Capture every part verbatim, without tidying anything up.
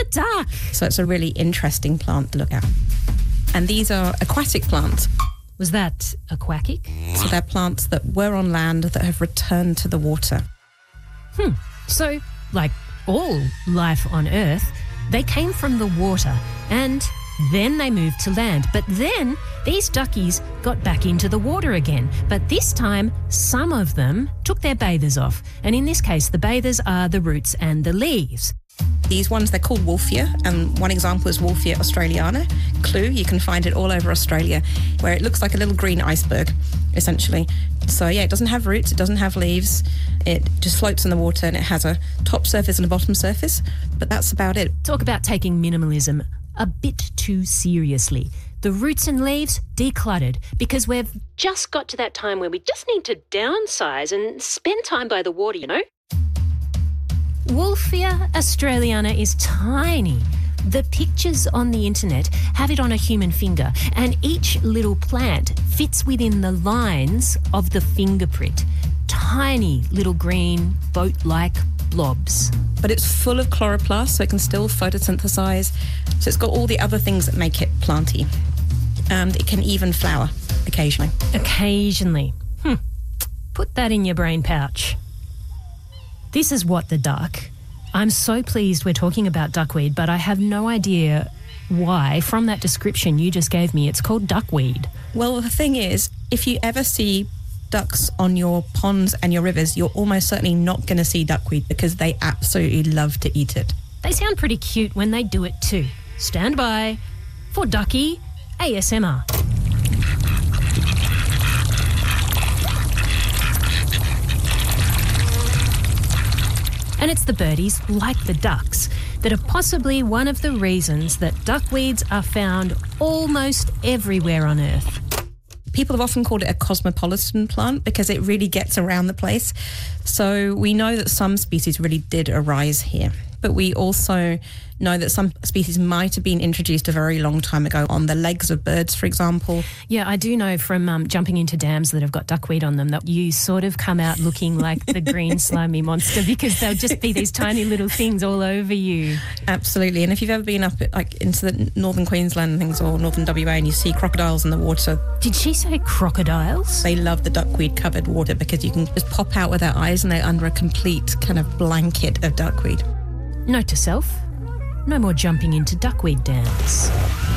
duck. So it's a really interesting plant to look at. And these are aquatic plants. Was that aquatic? So they're plants that were on land that have returned to the water. Hmm. So, like all life on Earth, they came from the water and then they moved to land. But then these duckies got back into the water again. But this time, some of them took their bathers off. And in this case, the bathers are the roots and the leaves. These ones, they're called Wolffia, and one example is Wolffia australiana. Clue, you can find it all over Australia, where it looks like a little green iceberg, essentially. So yeah, it doesn't have roots, it doesn't have leaves, it just floats in the water, and it has a top surface and a bottom surface, but that's about it. Talk about taking minimalism a bit too seriously. The roots and leaves decluttered, because we've just got to that time where we just need to downsize and spend time by the water, you know? Wolffia australiana is tiny. The pictures on the internet have it on a human finger, and each little plant fits within the lines of the fingerprint. Tiny little green boat-like blobs. But it's full of chloroplast, so it can still photosynthesize. So it's got all the other things that make it planty. And it can even flower occasionally. Occasionally. Hmm. Put that in your brain pouch. This is What the Duck. I'm so pleased we're talking about duckweed, but I have no idea why, from that description you just gave me, it's called duckweed. Well, the thing is, if you ever see ducks on your ponds and your rivers, you're almost certainly not going to see duckweed, because they absolutely love to eat it. They sound pretty cute when they do it too. Stand by for Ducky A S M R. And it's the birdies, like the ducks, that are possibly one of the reasons that duckweeds are found almost everywhere on Earth. People have often called it a cosmopolitan plant because it really gets around the place. So we know that some species really did arise here. But we also know that some species might have been introduced a very long time ago on the legs of birds, for example. Yeah, I do know from um, jumping into dams that have got duckweed on them that you sort of come out looking like the green slimy monster, because there'll just be these tiny little things all over you. Absolutely. And if you've ever been up like into the northern Queensland and things, or northern W A, and you see crocodiles in the water. Did she say crocodiles? They love the duckweed-covered water because you can just pop out with their eyes and they're under a complete kind of blanket of duckweed. Note to self, no more jumping into duckweed dams.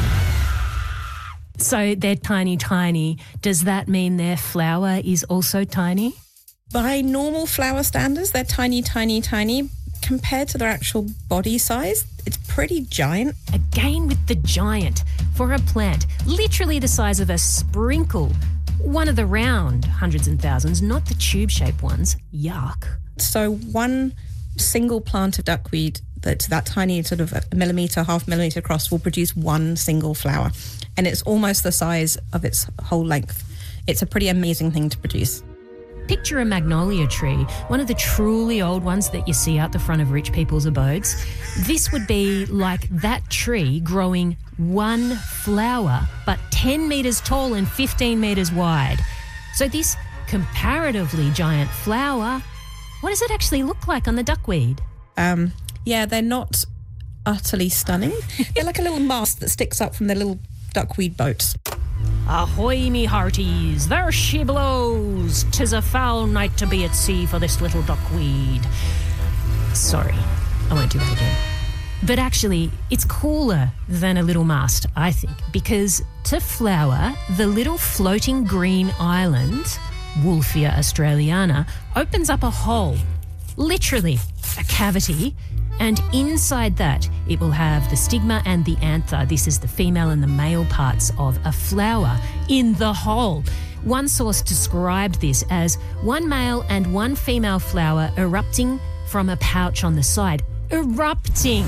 So they're tiny, tiny. Does that mean their flower is also tiny? By normal flower standards, they're tiny, tiny, tiny. Compared to their actual body size, it's pretty giant. Again with the giant. For a plant, literally the size of a sprinkle. One of the round hundreds and thousands, not the tube-shaped ones. Yuck. So one single plant of duckweed that's that tiny, sort of a millimetre, half millimetre across, will produce one single flower. And it's almost the size of its whole length. It's a pretty amazing thing to produce. Picture a magnolia tree, one of the truly old ones that you see out the front of rich people's abodes. This would be like that tree growing one flower, but ten metres tall and fifteen metres wide. So this comparatively giant flower, what does it actually look like on the duckweed? Um, yeah, they're not utterly stunning. They're like a little mast that sticks up from their little duckweed boats. Ahoy, me hearties, there she blows. 'Tis a foul night to be at sea for this little duckweed. Sorry, I won't do that again. But actually, it's cooler than a little mast, I think, because to flower, the little floating green island, Wolffia australiana, opens up a hole, literally a cavity, and inside that it will have the stigma and the anther. This is the female and the male parts of a flower in the hole. One source described this as one male and one female flower erupting from a pouch on the side. Erupting!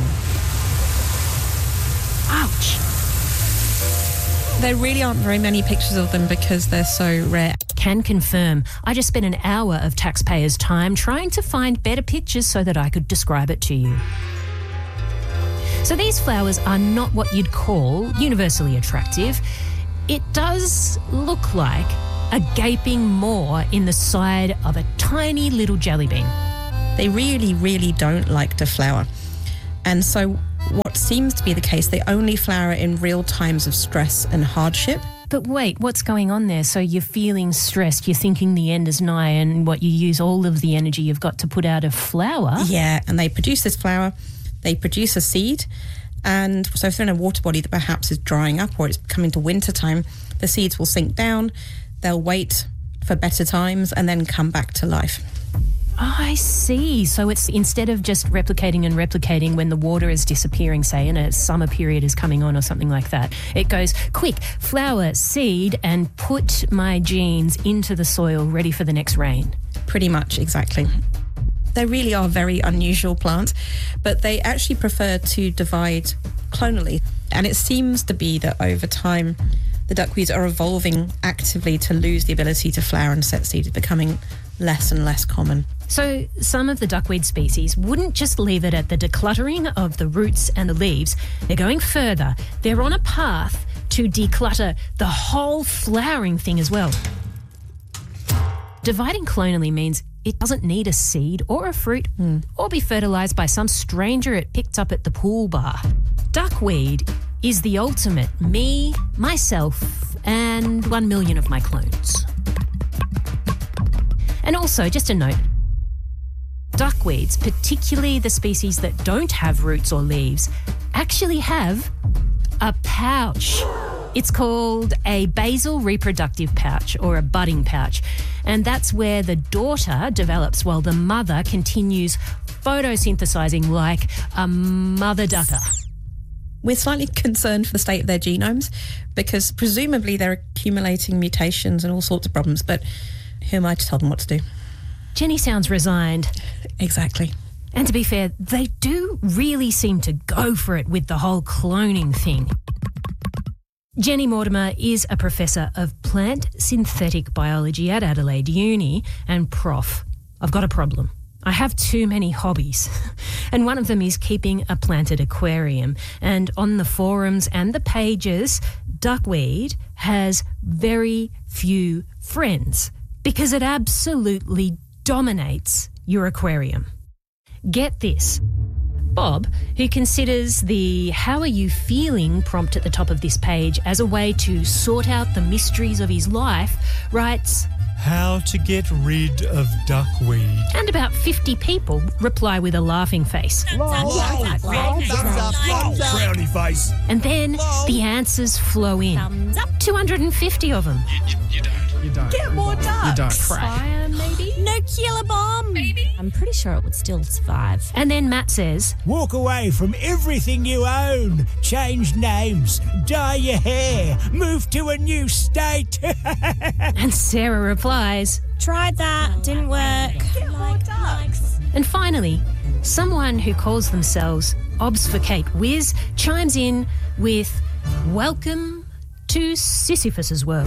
Ouch! There really aren't very many pictures of them because they're so rare. Can confirm. I just spent an hour of taxpayers' time trying to find better pictures so that I could describe it to you. So these flowers are not what you'd call universally attractive. It does look like a gaping maw in the side of a tiny little jelly bean. They really, really don't like to flower. And so What seems to be the case, they only flower in real times of stress and hardship. But wait, what's going on there? So you're feeling stressed, you're thinking the end is nigh, and what you use all of the energy you've got to put out a flower. Yeah, and they produce this flower, they produce a seed, and so if they're in a water body that perhaps is drying up or it's coming to winter time, the seeds will sink down, they'll wait for better times and then come back to life. Oh, I see. So it's instead of just replicating and replicating when the water is disappearing, say, and a summer period is coming on or something like that, it goes, quick, flower, seed, and put my genes into the soil ready for the next rain. Pretty much, exactly. They really are very unusual plants, but they actually prefer to divide clonally. And it seems to be that over time, the duckweeds are evolving actively to lose the ability to flower and set seed, becoming less and less common. So some of the duckweed species wouldn't just leave it at the decluttering of the roots and the leaves. They're going further. They're on a path to declutter the whole flowering thing as well. Dividing clonally means it doesn't need a seed or a fruit mm. or be fertilised by some stranger it picked up at the pool bar. Duckweed is the ultimate me, myself, and one million of my clones. And also, just a note, duckweeds, particularly the species that don't have roots or leaves, actually have a pouch. It's called a basal reproductive pouch or a budding pouch. And that's where the daughter develops while the mother continues photosynthesizing like a mother ducker. We're slightly concerned for the state of their genomes because presumably they're accumulating mutations and all sorts of problems, but who am I to tell them what to do? Jenny sounds resigned. Exactly. And to be fair, they do really seem to go for it with the whole cloning thing. Jenny Mortimer is a professor of plant synthetic biology at Adelaide Uni, and Prof, I've got a problem. I have too many hobbies, and one of them is keeping a planted aquarium. And on the forums and the pages, duckweed has very few friends because it absolutely dominates your aquarium. Get this. Bob, who considers the "how are you feeling" prompt at the top of this page as a way to sort out the mysteries of his life, writes, "How to get rid of duckweed." And about fifty people reply with a laughing face. Frowny face. And then the answers flow in. two hundred fifty of them. You, you, you don't. You don't. Get more ducks. You don't. Fire, maybe? Nuclear bomb. Maybe. I'm pretty sure it would still survive. And then Matt says, "Walk away from everything you own. Change names. Dye your hair. Move to a new state." And Sarah replies, "Tried that. Didn't work. Get more ducks." And finally, someone who calls themselves Obfuscate Whiz chimes in with, "Welcome to Sisyphus's world."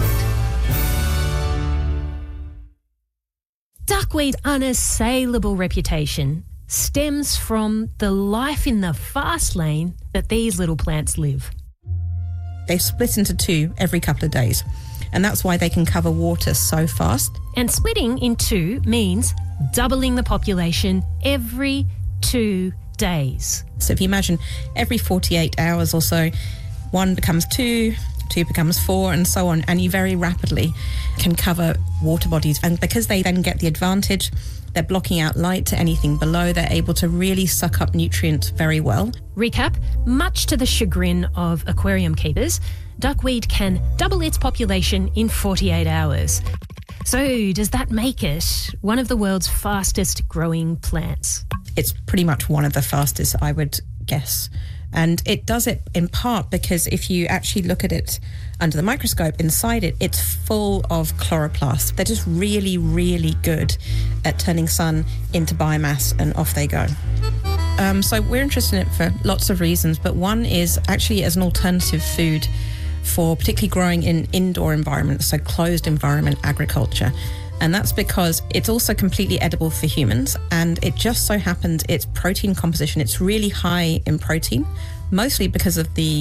Duckweed's unassailable reputation stems from the life in the fast lane that these little plants live. They split into two every couple of days, and that's why they can cover water so fast. And splitting in two means doubling the population every two days. So if you imagine every forty-eight hours or so, one becomes two, two becomes four, and so on, and you very rapidly can cover water bodies. And because they then get the advantage, they're blocking out light to anything below, they're able to really suck up nutrients very well. Recap, much to the chagrin of aquarium keepers, duckweed can double its population in forty-eight hours. So does that make it one of the world's fastest growing plants? It's pretty much one of the fastest, I would guess. And it does it in part because if you actually look at it under the microscope, inside it, it's full of chloroplasts. They're just really, really good at turning sun into biomass, and off they go. Um, so we're interested in it for lots of reasons, but one is actually as an alternative food for particularly growing in indoor environments, so closed environment agriculture. And that's because it's also completely edible for humans, and it just so happens its protein composition, it's really high in protein, mostly because of the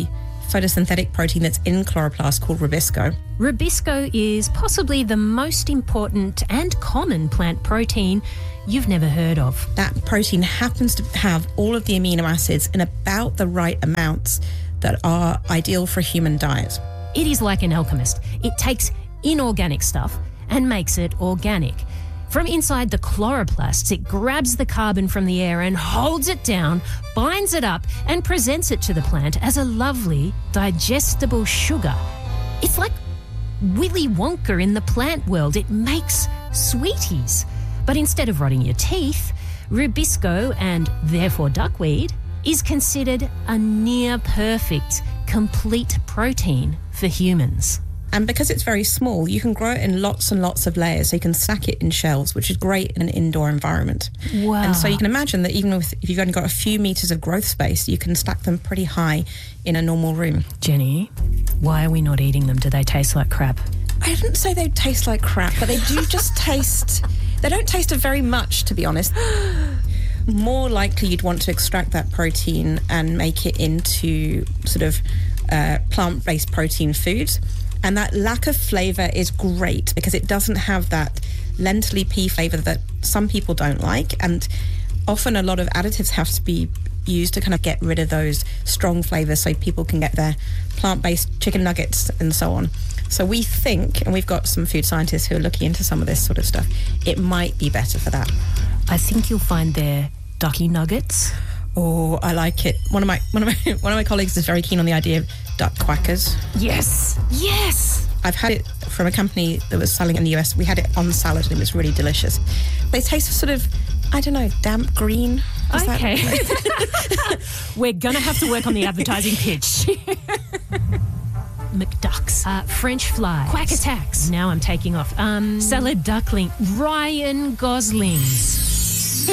photosynthetic protein that's in chloroplast called rubisco. Rubisco is possibly the most important and common plant protein you've never heard of. That protein happens to have all of the amino acids in about the right amounts that are ideal for a human diet. It is like an alchemist. It takes inorganic stuff and makes it organic. From inside the chloroplasts, it grabs the carbon from the air and holds it down, binds it up, and presents it to the plant as a lovely, digestible sugar. It's like Willy Wonka in the plant world. It makes sweeties. But instead of rotting your teeth, rubisco, and therefore duckweed, is considered a near-perfect, complete protein for humans. And because it's very small, you can grow it in lots and lots of layers, so you can stack it in shelves, which is great in an indoor environment. Wow. And so you can imagine that even with, if you've only got a few metres of growth space, you can stack them pretty high in a normal room. Jenny, why are we not eating them? Do they taste like crap? I didn't say they taste like crap, but they do just taste... They don't taste of very much, to be honest. More likely you'd want to extract that protein and make it into sort of uh, plant-based protein foods. And that lack of flavour is great because it doesn't have that lentily pea flavour that some people don't like. And often a lot of additives have to be used to kind of get rid of those strong flavours so people can get their plant-based chicken nuggets and so on. So we think, and we've got some food scientists who are looking into some of this sort of stuff, it might be better for that. I think you'll find their ducky nuggets. Oh, I like it. One of my one of my one of my colleagues is very keen on the idea of duck quackers. Yes, yes. I've had it from a company that was selling in the U S. We had it on salad and it was really delicious. They taste sort of, I don't know, damp green. Is Okay. That... We're going to have to work on the advertising pitch. McDucks, uh, French fries, quack attacks. Now I'm taking off. Um, salad duckling, Ryan Goslings.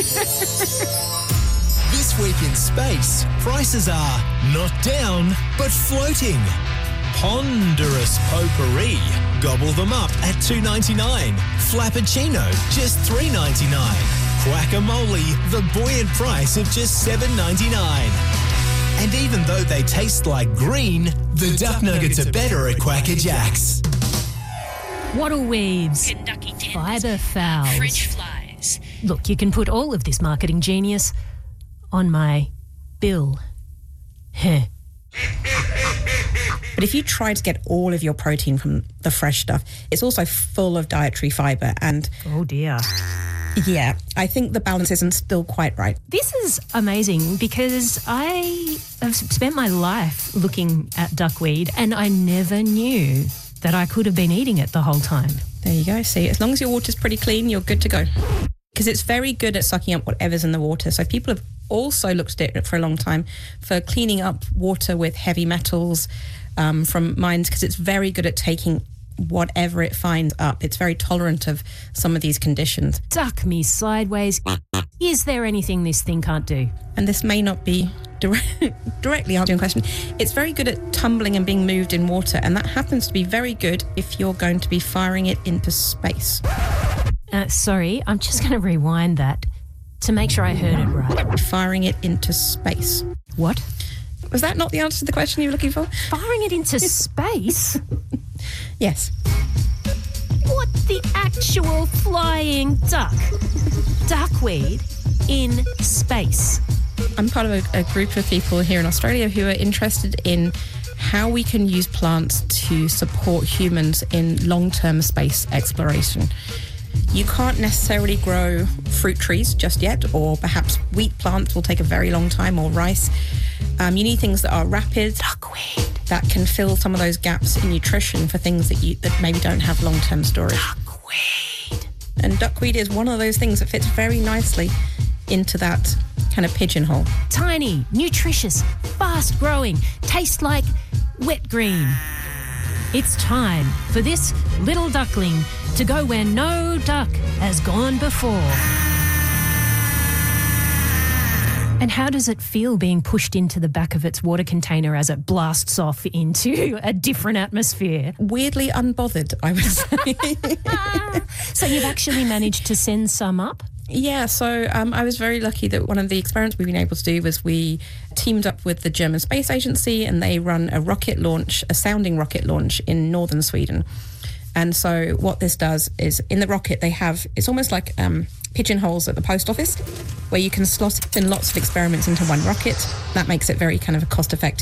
This week in space, prices are not down, but floating. Ponderous potpourri, gobble them up at two dollars ninety-nine. Flappuccino, just three dollars ninety-nine. Guacamole, the buoyant price of just seven dollars ninety-nine. And even though they taste like green, the duck nuggets are better at Quacker Jacks. Wattle weeds, Kentucky tenders, fibre fowls. French flies. Look, you can put all of this marketing genius on my bill. Heh. But if you try to get all of your protein from the fresh stuff, it's also full of dietary fibre. And Oh dear. yeah, I think the balance isn't still quite right. This is amazing because I have spent my life looking at duckweed and I never knew that I could have been eating it the whole time. There you go. See, as long as your water's pretty clean, you're good to go. Because it's very good at sucking up whatever's in the water. So people have also looked at it for a long time for cleaning up water with heavy metals um, from mines, because it's very good at taking whatever it finds up. It's very tolerant of some of these conditions. Duck me sideways. Is there anything this thing can't do? And this may not be direct, directly answering your question. It's very good at tumbling and being moved in water, and that happens to be very good if you're going to be firing it into space. Uh, sorry, I'm just going to rewind that to make sure I heard it right. Firing it into space. What? Was that not the answer to the question you were looking for? Firing it into space? Yes. What the actual flying duck? Duckweed in space. I'm part of a, a group of people here in Australia who are interested in how we can use plants to support humans in long-term space exploration. You can't necessarily grow fruit trees just yet, or perhaps wheat plants will take a very long time, or rice. Um, you need things that are rapid, Duckweed. that can fill some of those gaps in nutrition for things that you that maybe don't have long-term storage. Duckweed. And duckweed is one of those things that fits very nicely into that kind of pigeonhole. Tiny, nutritious, fast-growing, taste like wet green. It's time for this little duckling to go where no duck has gone before. And how does it feel being pushed into the back of its water container as it blasts off into a different atmosphere? Weirdly unbothered, I would say. So you've actually managed to send some up? Yeah, so um, I was very lucky that one of the experiments we've been able to do was we teamed up with the German Space Agency, and they run a rocket launch, a sounding rocket launch in northern Sweden. And so what this does is in the rocket they have, it's almost like um, pigeonholes at the post office where you can slot in lots of experiments into one rocket. That makes it very kind of a cost-effective